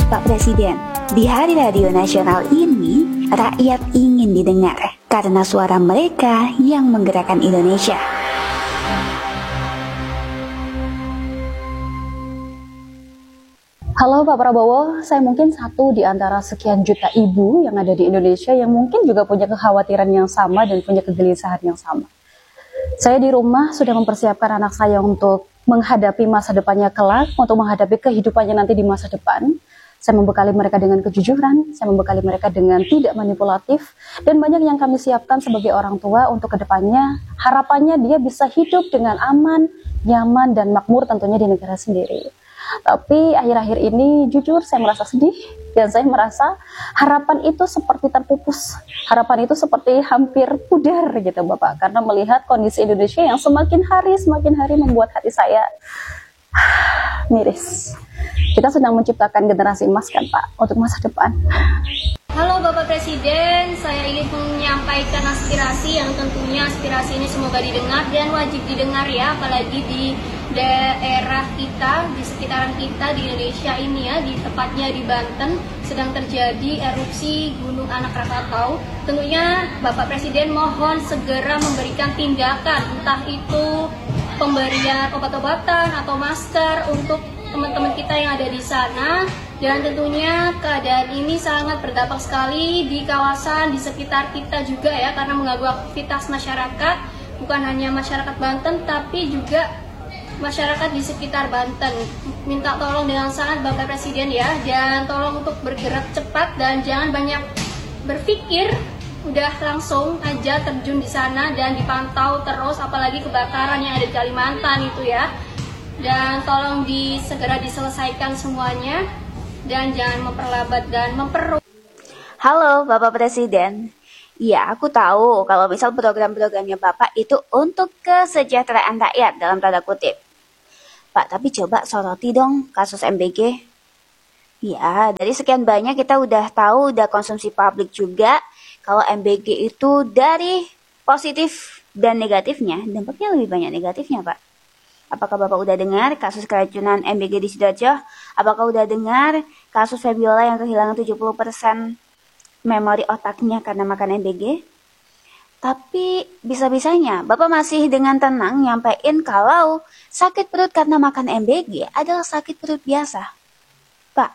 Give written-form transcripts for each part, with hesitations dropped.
Bapak Presiden, di Hari Radio Nasional ini, rakyat ingin didengar karena suara mereka yang menggerakkan Indonesia. Halo Pak Prabowo, saya mungkin satu di antara sekian juta ibu yang ada di Indonesia yang mungkin juga punya kekhawatiran yang sama dan punya kegelisahan yang sama. Saya di rumah sudah mempersiapkan anak saya untuk menghadapi masa depannya kelak, untuk menghadapi kehidupannya nanti di masa depan. Saya membekali mereka dengan kejujuran, saya membekali mereka dengan tidak manipulatif, dan banyak yang kami siapkan sebagai orang tua untuk kedepannya. Harapannya dia bisa hidup dengan aman, nyaman, dan makmur tentunya di negara sendiri. Tapi akhir-akhir ini jujur saya merasa sedih, dan saya merasa harapan itu seperti terpupus. Harapan itu seperti hampir pudar gitu Bapak, karena melihat kondisi Indonesia yang semakin hari membuat hati saya miris. Kita sedang menciptakan generasi emas kan Pak, untuk masa depan. Halo Bapak Presiden, saya ingin menyampaikan aspirasi yang tentunya aspirasi ini semoga didengar dan wajib didengar ya, apalagi di daerah kita, di sekitaran kita di Indonesia ini ya, di tepatnya di Banten sedang terjadi erupsi Gunung Anak Rakatau. Tentunya Bapak Presiden mohon segera memberikan tindakan, entah itu pemberian obat-obatan atau masker untuk teman-teman kita yang ada di sana. Dan tentunya keadaan ini sangat berdampak sekali di kawasan di sekitar kita juga ya, karena mengganggu aktivitas masyarakat, bukan hanya masyarakat Banten tapi juga masyarakat di sekitar Banten. Minta tolong dengan sangat Bapak Presiden ya, dan tolong untuk bergerak cepat dan jangan banyak berpikir, udah langsung aja terjun di sana dan dipantau terus, apalagi kebakaran yang ada di Kalimantan itu ya. Dan tolong segera diselesaikan semuanya dan jangan memperlambat dan memperumit. Halo Bapak Presiden. Ya, aku tahu kalau misal program-programnya Bapak itu untuk kesejahteraan rakyat dalam tanda kutip. Pak, tapi coba soroti dong kasus MBG. Ya, dari sekian banyak kita udah tahu, udah konsumsi publik juga, kalau MBG itu dari positif dan negatifnya, dampaknya lebih banyak negatifnya, Pak. Apakah Bapak udah dengar kasus keracunan MBG di Sidoarjo? Apakah udah dengar kasus Febiola yang kehilangan 70% memori otaknya karena makan MBG? Tapi bisa-bisanya Bapak masih dengan tenang nyampein kalau sakit perut karena makan MBG adalah sakit perut biasa. Pak,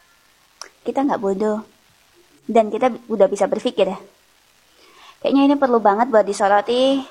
kita nggak bodoh. Dan kita udah bisa berpikir ya. Kayaknya ini perlu banget buat disoroti.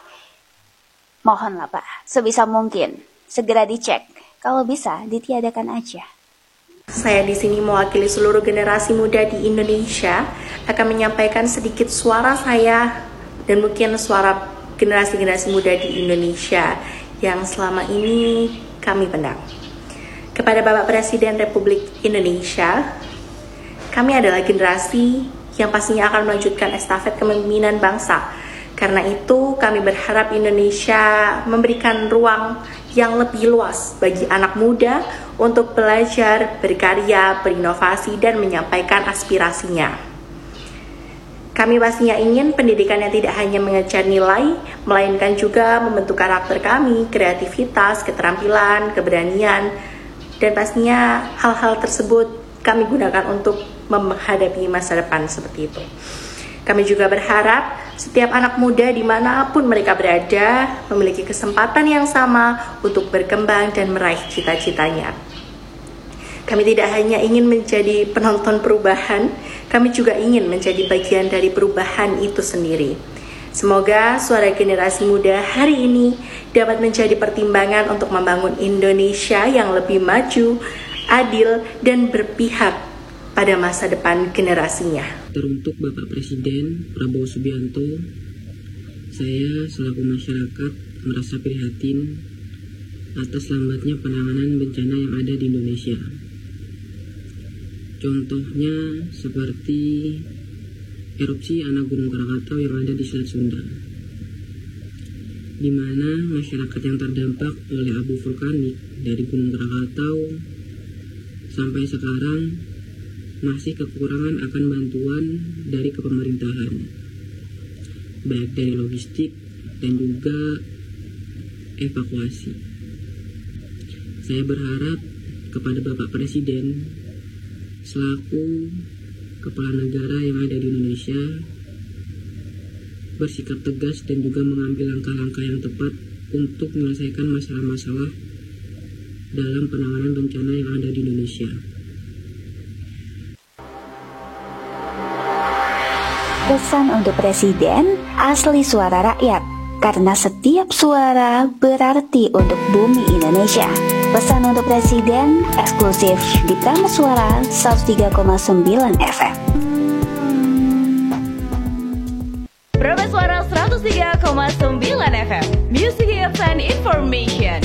Mohonlah Pak, sebisa mungkin segera dicek. Kalau bisa ditiadakan aja. Saya di sini mewakili seluruh generasi muda di Indonesia akan menyampaikan sedikit suara saya dan mungkin suara generasi-generasi muda di Indonesia yang selama ini kami pendam. Kepada Bapak Presiden Republik Indonesia, kami adalah generasi yang pastinya akan melanjutkan estafet kepemimpinan bangsa. Karena itu kami berharap Indonesia memberikan ruang yang lebih luas bagi anak muda untuk belajar, berkarya, berinovasi, dan menyampaikan aspirasinya. Kami pastinya ingin pendidikan yang tidak hanya mengejar nilai, melainkan juga membentuk karakter kami, kreativitas, keterampilan, keberanian, dan pastinya hal-hal tersebut kami gunakan untuk menghadapi masa depan seperti itu. Kami juga berharap setiap anak muda dimanapun mereka berada memiliki kesempatan yang sama untuk berkembang dan meraih cita-citanya. Kami tidak hanya ingin menjadi penonton perubahan, kami juga ingin menjadi bagian dari perubahan itu sendiri. Semoga suara generasi muda hari ini dapat menjadi pertimbangan untuk membangun Indonesia yang lebih maju, adil, dan berpihak pada masa depan generasinya. Teruntuk Bapak Presiden Prabowo Subianto, saya selaku masyarakat merasa prihatin atas lambatnya penanganan bencana yang ada di Indonesia. Contohnya seperti erupsi anak Gunung Krakatau yang ada di Selat Sunda, di mana masyarakat yang terdampak oleh abu vulkanik dari Gunung Krakatau sampai sekarang masih kekurangan akan bantuan dari kepemerintahan, baik dari logistik dan juga evakuasi. Saya berharap kepada Bapak Presiden selaku kepala negara yang ada di Indonesia bersikap tegas dan juga mengambil langkah-langkah yang tepat untuk menyelesaikan masalah-masalah dalam penanganan bencana yang ada di Indonesia. Pesan untuk Presiden, asli suara rakyat, karena setiap suara berarti untuk bumi Indonesia. Pesan untuk Presiden, eksklusif di Prameswara 103,9 FM. Prameswara 103,9 FM, Music and Information.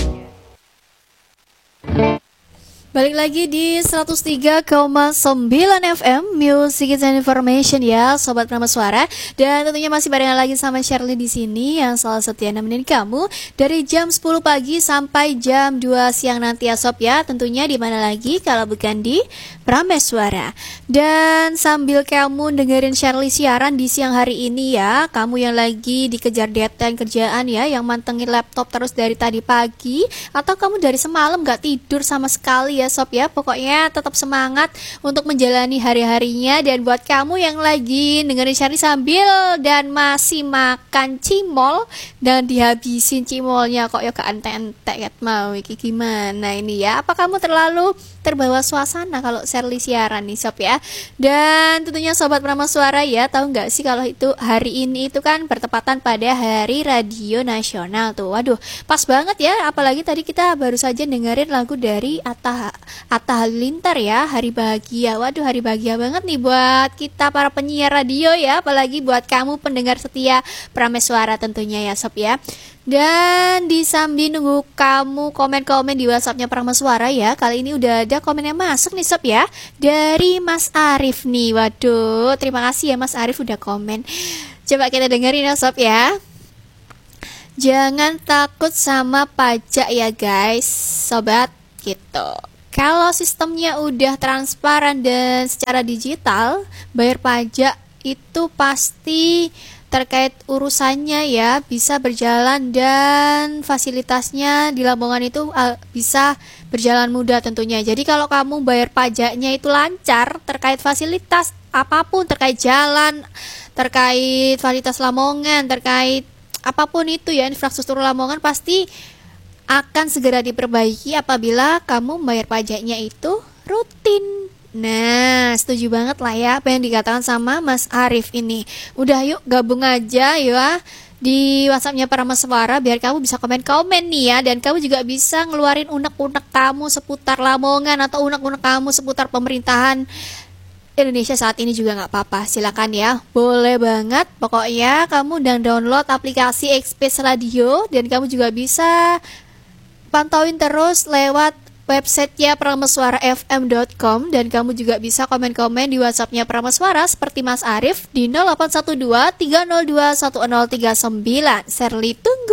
Balik lagi di 103,9 FM Music and Information ya Sobat Prameswara. Dan tentunya masih barengan lagi sama Shirley di sini yang selalu setia nemenin kamu dari jam 10 pagi sampai jam 2 siang nanti ya Sob ya. Tentunya di mana lagi kalau bukan di Prameswara. Dan sambil kamu dengerin Shirley siaran di siang hari ini ya, kamu yang lagi dikejar deadline kerjaan ya, yang mantengin laptop terus dari tadi pagi, atau kamu dari semalam gak tidur sama sekali ya Sob ya, pokoknya tetap semangat untuk menjalani hari-harinya. Dan buat kamu yang lagi dengerin Shirley sambil dan masih makan cimol dan dihabisin cimolnya kok ya ke ente-ente mau iki gimana ini ya, apa kamu terlalu terbawa suasana kalau Shirley siaran nih Sob ya. Dan tentunya Sobat Prameswara ya, tahu nggak sih kalau itu hari ini itu kan bertepatan pada Hari Radio Nasional tuh. Waduh, pas banget ya, apalagi tadi kita baru saja dengerin lagu dari Atta Halilintar ya, Hari Bahagia. Waduh, hari bahagia banget nih buat kita para penyiar radio ya, apalagi buat kamu pendengar setia Prameswara tentunya ya Sob ya. Dan di sambil nunggu kamu komen-komen di WhatsAppnya Prameswara ya, kali ini udah ada komen yang masuk nih Sob ya, dari Mas Arif nih. Waduh, terima kasih ya Mas Arif udah komen. Coba kita dengerin ya Sob ya. Jangan takut sama pajak ya guys, sobat gitu. Kalau sistemnya udah transparan dan secara digital, bayar pajak itu pasti terkait urusannya ya bisa berjalan, dan fasilitasnya di Lamongan itu bisa berjalan mudah tentunya. Jadi kalau kamu bayar pajaknya itu lancar, terkait fasilitas apapun, terkait jalan, terkait fasilitas Lamongan, terkait apapun itu ya, infrastruktur Lamongan pasti akan segera diperbaiki apabila kamu bayar pajaknya itu rutin. Nah, setuju banget lah ya apa yang dikatakan sama Mas Arif ini. Udah yuk gabung aja ya di WhatsAppnya Prameswara biar kamu bisa komen-komen nih ya, dan kamu juga bisa ngeluarin unek-unek kamu seputar Lamongan atau unek-unek kamu seputar pemerintahan Indonesia saat ini juga nggak apa-apa, silakan ya, boleh banget. Pokoknya kamu download aplikasi Express Radio, dan kamu juga bisa pantauin terus lewat websitenya prameswarafm.com, dan kamu juga bisa komen-komen di WhatsAppnya Prameswara seperti Mas Arif di 0812 302 1039. Shirley tunggu.